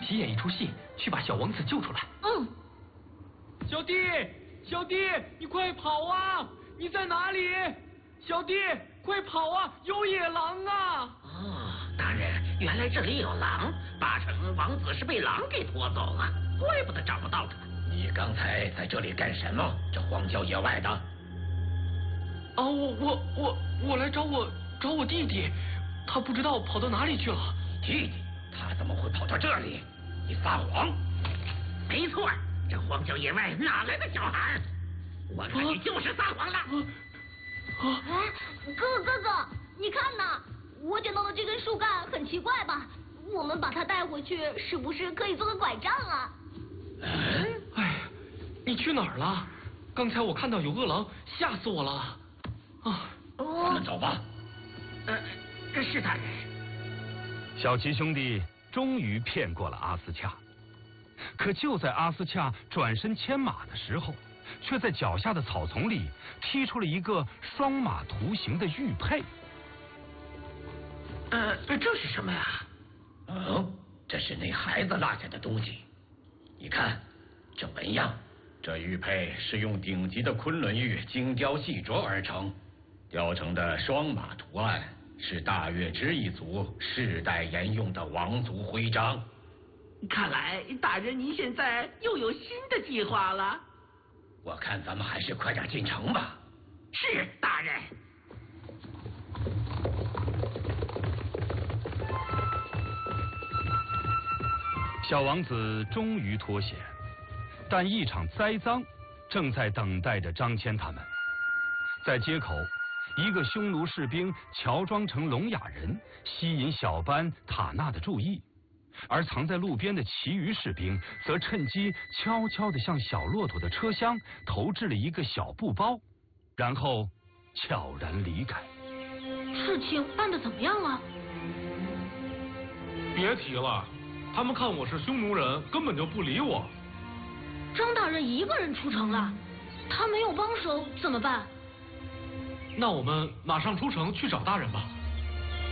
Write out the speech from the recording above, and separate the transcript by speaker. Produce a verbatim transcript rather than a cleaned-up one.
Speaker 1: 起演一出戏，去把小王子救出来。
Speaker 2: 嗯。
Speaker 1: 小弟，小弟，你快跑啊！你在哪里？小弟，快跑啊！有野狼啊！
Speaker 3: 哦，大人，原来这里有狼，八成王子是被狼给拖走了，怪不得找不到他。
Speaker 4: 你刚才在这里干什么？这荒郊野外的。
Speaker 1: 啊，我我我我来找我找我弟弟，他不知道跑到哪里去了。
Speaker 4: 弟弟，他怎么会跑到这里？你撒谎！
Speaker 3: 没错，这荒郊野外哪来的小孩？我看你就是撒谎了。
Speaker 2: 啊！哎，哥哥哥哥，你看呐，我捡到的这根树干很奇怪吧？我们把它带回去，是不是可以做个拐杖啊？
Speaker 1: 哎，哎，你去哪儿了？刚才我看到有饿狼，吓死我了。啊，
Speaker 4: 我们走吧。
Speaker 3: 呃，是大人。
Speaker 5: 小奇兄弟终于骗过了阿斯恰，可就在阿斯恰转身牵马的时候，却在脚下的草丛里踢出了一个双马图形的玉佩。
Speaker 3: 呃，这是什么呀？
Speaker 4: 嗯，这是那孩子落下的东西。你看，这纹样，这玉佩是用顶级的昆仑玉精雕细琢而成，雕成的双马图案是大月支一族世代沿用的王族徽章。
Speaker 3: 看来大人您现在又有新的计划了。
Speaker 4: 我看咱们还是快点进城吧。
Speaker 3: 是，大人。
Speaker 5: 小王子终于脱险，但一场栽赃正在等待着张骞他们。在街口，一个匈奴士兵乔装成聋哑人，吸引小班塔纳的注意，而藏在路边的其余士兵则趁机悄悄地向小骆驼的车厢投掷了一个小布包，然后悄然离开。
Speaker 2: 事情办得怎么样了？
Speaker 6: 别提了，他们看我是匈奴人，根本就不理我。
Speaker 2: 张大人一个人出城了，他没有帮手怎么办？
Speaker 6: 那我们马上出城去找大人吧。